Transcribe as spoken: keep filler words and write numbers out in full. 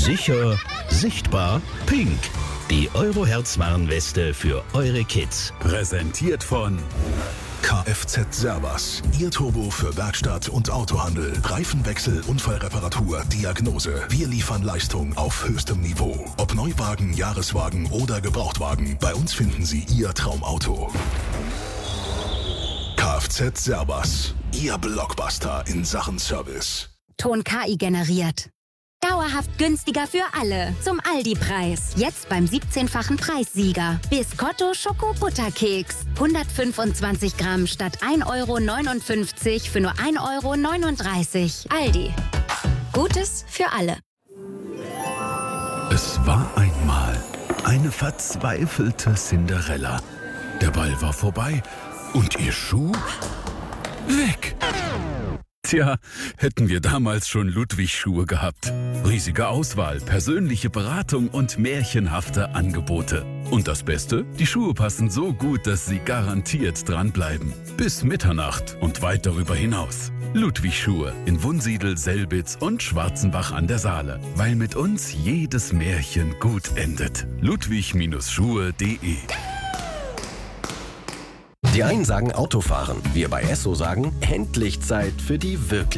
Sicher, sichtbar, pink. Die Euroherz-Warnweste für eure Kids. Präsentiert von Kfz Servas, Ihr Turbo für Werkstatt und Autohandel. Reifenwechsel, Unfallreparatur, Diagnose. Wir liefern Leistung auf höchstem Niveau. Ob Neuwagen, Jahreswagen oder Gebrauchtwagen, bei uns finden Sie Ihr Traumauto. Kfz Servas, Ihr Blockbuster in Sachen Service. Ton K I generiert. Dauerhaft günstiger für alle. Zum Aldi-Preis. Jetzt beim siebzehnfachen Preissieger. Biscotto Schoko-Butterkeks. hundertfünfundzwanzig Gramm statt ein Euro neunundfünfzig für nur ein Euro neununddreißig. Aldi. Gutes für alle. Es war einmal eine verzweifelte Cinderella. Der Ball war vorbei und ihr Schuh weg. Tja, hätten wir damals schon Ludwig-Schuhe gehabt. Riesige Auswahl, persönliche Beratung und märchenhafte Angebote. Und das Beste? Die Schuhe passen so gut, dass Sie garantiert dranbleiben. Bis Mitternacht und weit darüber hinaus. Ludwig-Schuhe in Wunsiedel, Selbitz und Schwarzenbach an der Saale. Weil mit uns jedes Märchen gut endet. ludwig Schuhe punkt de. Die einen sagen Autofahren, wir bei Esso sagen, endlich Zeit für die wirklich